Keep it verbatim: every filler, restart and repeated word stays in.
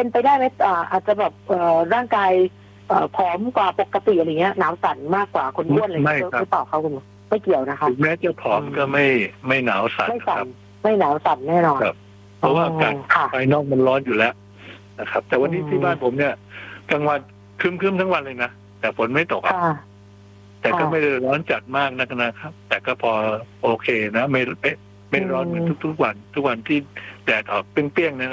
เป็นไปได้ไหมอ่าอาจจะแบบเอ่อร่างกายเอ่อผอมกว่าปกติอะไรเงี้ยหนาวสั่นมากกว่าคนอ้วนอะไรเงี้ยหรือเปล่าครับคุณไม่เกี่ยวนะคะถึงแม้จะผอมก็ไม่ไม่หนาวสั่นไม่คสั่นรับไม่หนาวสั่นแน่นอนครับ เพราะว่าอากาศค่ะภายนอกมันร้อนอยู่แล้วนะครับ แต่วันนี้อืมที่บ้านผมเนี่ยกลางวันครึมๆทั้งวันเลยนะแต่ฝนไม่ตกอะค่ะแต่ก็ค่ะไม่ได้ร้อนจัดมากนักนะครับ แต่ก็พอโอเคนะไม่ไม่ไม่ร้อนเหมือนทุกๆวัน ทุกวันที่แดดออกเปรี้ยงๆนะ